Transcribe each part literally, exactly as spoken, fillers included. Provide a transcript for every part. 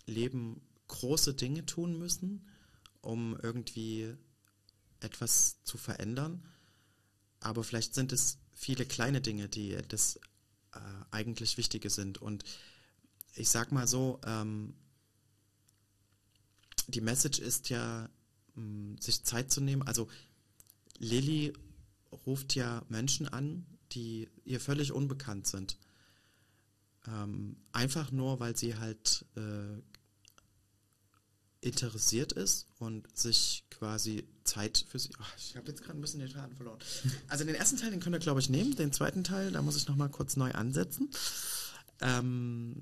Leben große Dinge tun müssen, um irgendwie etwas zu verändern. Aber vielleicht sind es viele kleine Dinge, die das äh, eigentlich Wichtige sind. Und ich sag mal so, ähm, die Message ist ja, mh, sich Zeit zu nehmen. Also Lilly ruft ja Menschen an, die ihr völlig unbekannt sind. Ähm, einfach nur, weil sie halt äh, interessiert ist und sich quasi Zeit für sie... Oh, ich habe jetzt gerade ein bisschen den Faden verloren. Also den ersten Teil, den könnt ihr, glaube ich, nehmen. Den zweiten Teil, da muss ich nochmal kurz neu ansetzen. Ähm,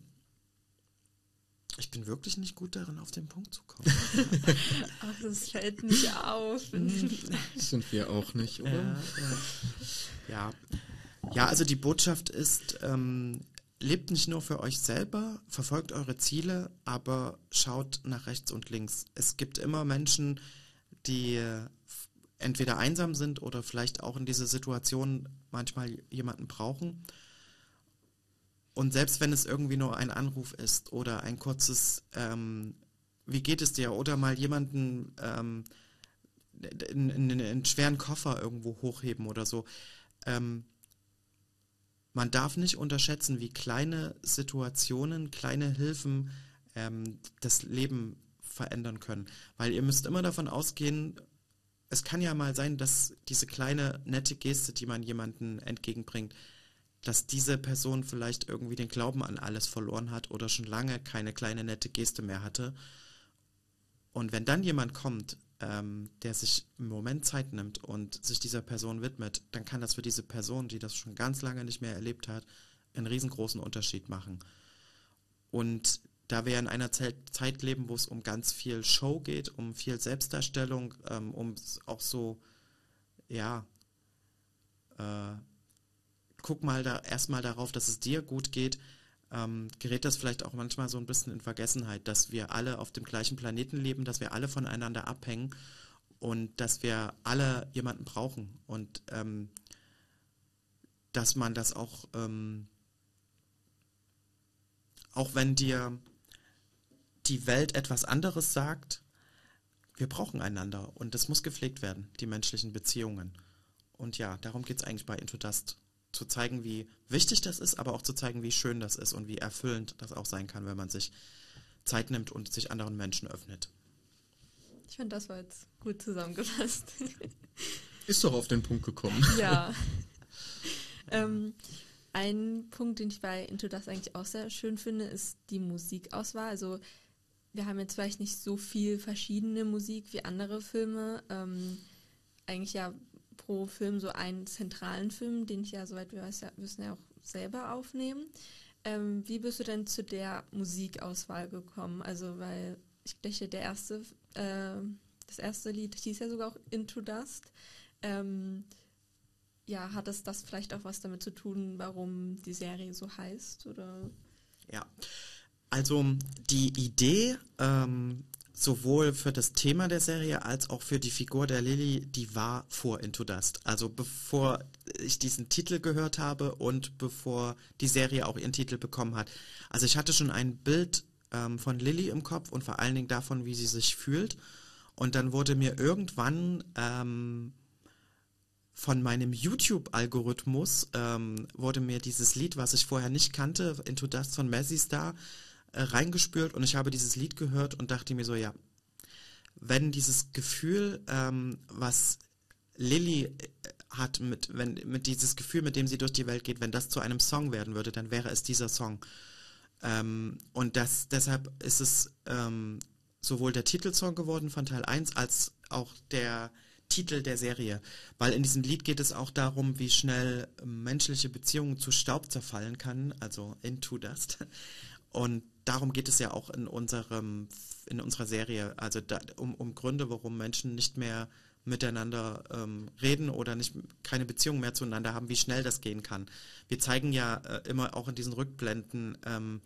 ich bin wirklich nicht gut darin, auf den Punkt zu kommen. Ach, das fällt nicht auf. Das sind wir auch nicht, oder? Ja, ja. ja. ja also die Botschaft ist... Ähm, lebt nicht nur für euch selber, verfolgt eure Ziele, aber schaut nach rechts und links. Es gibt immer Menschen, die entweder einsam sind oder vielleicht auch in dieser Situation manchmal jemanden brauchen. Und selbst wenn es irgendwie nur ein Anruf ist oder ein kurzes ähm, wie geht es dir? Oder mal jemanden ähm, in, in, in einen schweren Koffer irgendwo hochheben oder so. Ähm, Man darf nicht unterschätzen, wie kleine Situationen, kleine Hilfen ähm, das Leben verändern können. Weil ihr müsst immer davon ausgehen, es kann ja mal sein, dass diese kleine, nette Geste, die man jemandem entgegenbringt, dass diese Person vielleicht irgendwie den Glauben an alles verloren hat oder schon lange keine kleine, nette Geste mehr hatte. Und wenn dann jemand kommt, ähm, der sich im Moment Zeit nimmt und sich dieser Person widmet, dann kann das für diese Person, die das schon ganz lange nicht mehr erlebt hat, einen riesengroßen Unterschied machen. Und da wir in einer Zeit, Zeit leben, wo es um ganz viel Show geht, um viel Selbstdarstellung, ähm, um auch so, ja, äh, guck mal da erstmal darauf, dass es dir gut geht, ähm, gerät das vielleicht auch manchmal so ein bisschen in Vergessenheit, dass wir alle auf dem gleichen Planeten leben, dass wir alle voneinander abhängen und dass wir alle jemanden brauchen und ähm, dass man das auch, ähm, auch wenn dir die Welt etwas anderes sagt, wir brauchen einander und das muss gepflegt werden, die menschlichen Beziehungen. Und ja, darum geht es eigentlich bei Into Dust. Zu zeigen, wie wichtig das ist, aber auch zu zeigen, wie schön das ist und wie erfüllend das auch sein kann, wenn man sich Zeit nimmt und sich anderen Menschen öffnet. Ich finde, das war jetzt gut zusammengefasst. Ist doch auf den Punkt gekommen. Ja. ähm, ein Punkt, den ich bei Into Dust eigentlich auch sehr schön finde, ist die Musikauswahl. Also wir haben jetzt vielleicht nicht so viel verschiedene Musik wie andere Filme. Ähm, eigentlich ja pro Film so einen zentralen Film, den ich ja, soweit wir wissen, ja auch selber aufnehmen. Ähm, wie bist du denn zu der Musikauswahl gekommen? Also, weil ich denke, der erste, äh, das erste Lied hieß ja sogar auch Into Dust. Ähm, ja, hat es das vielleicht auch was damit zu tun, warum die Serie so heißt? Oder? Ja, also die Idee, ähm, sowohl für das Thema der Serie als auch für die Figur der Lilly, die war vor Into Dust. Also bevor ich diesen Titel gehört habe und bevor die Serie auch ihren Titel bekommen hat. Also ich hatte schon ein Bild ähm, von Lilly im Kopf und vor allen Dingen davon, wie sie sich fühlt. Und dann wurde mir irgendwann ähm, von meinem YouTube-Algorithmus ähm, wurde mir dieses Lied, was ich vorher nicht kannte, Into Dust von Mazzy Star, reingespült und ich habe dieses Lied gehört und dachte mir so, ja, wenn dieses Gefühl, ähm, was Lilly hat, mit, wenn, mit dieses Gefühl, mit dem sie durch die Welt geht, wenn das zu einem Song werden würde, dann wäre es dieser Song. Ähm, und das, deshalb ist es ähm, sowohl der Titelsong geworden von Teil eins, als auch der Titel der Serie. Weil in diesem Lied geht es auch darum, wie schnell menschliche Beziehungen zu Staub zerfallen kann, also Into Dust. Und darum geht es ja auch in unserem, in unserer Serie, also da, um, um Gründe, warum Menschen nicht mehr miteinander ähm, reden oder nicht keine Beziehung mehr zueinander haben, wie schnell das gehen kann. Wir zeigen ja äh, immer auch in diesen Rückblenden, ähm,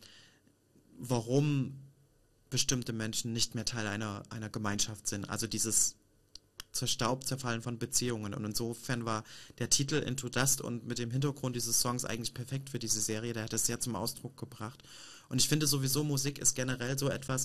warum bestimmte Menschen nicht mehr Teil einer, einer Gemeinschaft sind. Also dieses Zerstaubt, Zerfallen von Beziehungen. Und insofern war der Titel Into Dust und mit dem Hintergrund dieses Songs eigentlich perfekt für diese Serie. Der hat es sehr zum Ausdruck gebracht. Und ich finde sowieso, Musik ist generell so etwas,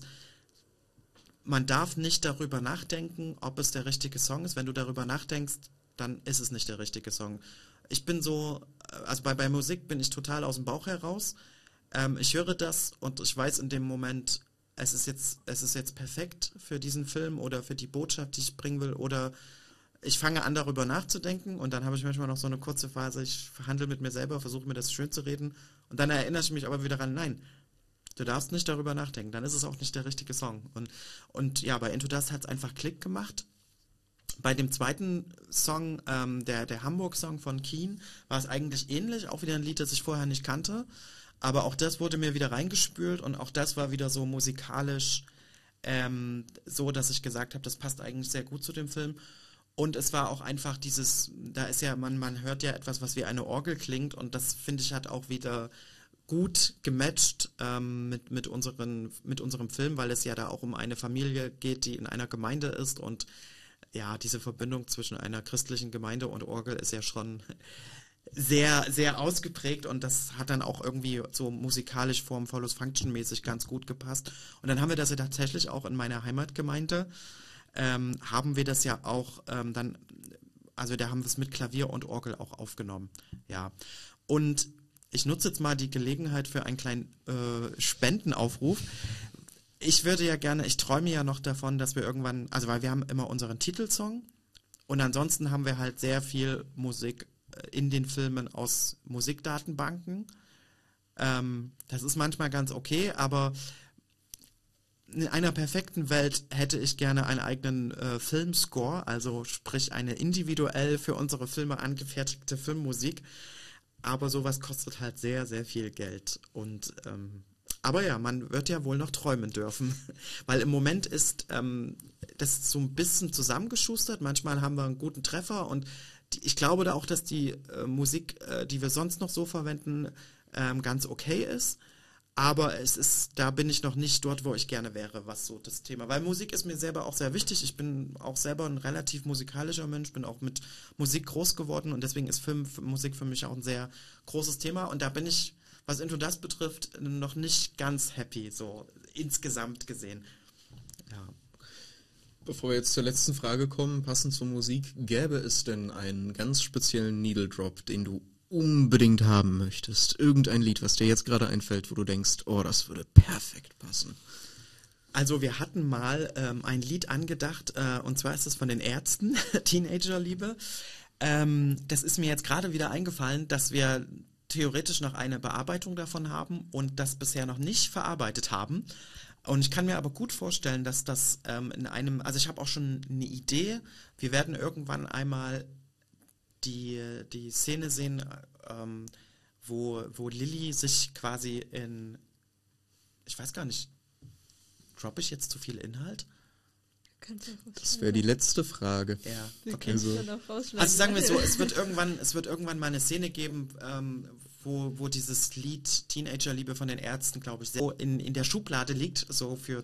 man darf nicht darüber nachdenken, ob es der richtige Song ist. Wenn du darüber nachdenkst, dann ist es nicht der richtige Song. Ich bin so, also bei, bei Musik bin ich total aus dem Bauch heraus. Ähm, ich höre das und ich weiß in dem Moment, es ist jetzt, es ist jetzt perfekt für diesen Film oder für die Botschaft, die ich bringen will, oder ich fange an, darüber nachzudenken und dann habe ich manchmal noch so eine kurze Phase, ich verhandle mit mir selber, versuche mir das schön zu reden und dann erinnere ich mich aber wieder an, nein, du darfst nicht darüber nachdenken, dann ist es auch nicht der richtige Song. Und, und ja, bei Into Dust hat es einfach Klick gemacht. Bei dem zweiten Song, ähm, der, der Hamburg-Song von Keen, war es eigentlich ähnlich, auch wieder ein Lied, das ich vorher nicht kannte, aber auch das wurde mir wieder reingespült und auch das war wieder so musikalisch ähm, so, dass ich gesagt habe, das passt eigentlich sehr gut zu dem Film. Und es war auch einfach dieses, da ist ja, man, man hört ja etwas, was wie eine Orgel klingt und das, finde ich, hat auch wieder gut gematcht ähm, mit, mit, unseren, mit unserem Film, weil es ja da auch um eine Familie geht, die in einer Gemeinde ist und ja, diese Verbindung zwischen einer christlichen Gemeinde und Orgel ist ja schon sehr, sehr ausgeprägt und das hat dann auch irgendwie so musikalisch Form Follows Function mäßig ganz gut gepasst. Und dann haben wir das ja tatsächlich auch in meiner Heimatgemeinde, ähm, haben wir das ja auch ähm, dann, also da haben wir es mit Klavier und Orgel auch aufgenommen, ja. Und ich nutze jetzt mal die Gelegenheit für einen kleinen äh, Spendenaufruf. Ich würde ja gerne, ich träume ja noch davon, dass wir irgendwann, also weil wir haben immer unseren Titelsong und ansonsten haben wir halt sehr viel Musik in den Filmen aus Musikdatenbanken. Ähm, das ist manchmal ganz okay, aber in einer perfekten Welt hätte ich gerne einen eigenen äh, Filmscore, also sprich eine individuell für unsere Filme angefertigte Filmmusik. Aber sowas kostet halt sehr, sehr viel Geld. Und ähm, aber ja, man wird ja wohl noch träumen dürfen. Weil im Moment ist ähm, das so ein bisschen zusammengeschustert. Manchmal haben wir einen guten Treffer und die, ich glaube da auch, dass die äh, Musik, äh, die wir sonst noch so verwenden, ähm, ganz okay ist. Aber es ist, da bin ich noch nicht dort, wo ich gerne wäre, was so das Thema. Weil Musik ist mir selber auch sehr wichtig. Ich bin auch selber ein relativ musikalischer Mensch, bin auch mit Musik groß geworden und deswegen ist Film, Musik für mich auch ein sehr großes Thema. Und da bin ich, was Into Dust betrifft, noch nicht ganz happy, so insgesamt gesehen. Ja. Bevor wir jetzt zur letzten Frage kommen, passend zur Musik, gäbe es denn einen ganz speziellen Needle Drop, den du unbedingt haben möchtest? Irgendein Lied, was dir jetzt gerade einfällt, wo du denkst, oh, das würde perfekt passen. Also wir hatten mal ähm, ein Lied angedacht, äh, und zwar ist es von den Ärzten, Teenagerliebe. Ähm, das ist mir jetzt gerade wieder eingefallen, dass wir theoretisch noch eine Bearbeitung davon haben und das bisher noch nicht verarbeitet haben. Und ich kann mir aber gut vorstellen, dass das ähm, in einem, also ich habe auch schon eine Idee, wir werden irgendwann einmal die, die Szene sehen, ähm, wo, wo Lilly sich quasi in, ich weiß gar nicht, droppe ich jetzt zu viel Inhalt? Das wäre die letzte Frage. Ja, okay. Also, also sagen wir so, es wird irgendwann, es wird irgendwann mal eine Szene geben, ähm, wo, wo dieses Lied Teenagerliebe von den Ärzten, glaube ich, sehr in, in der Schublade liegt, so für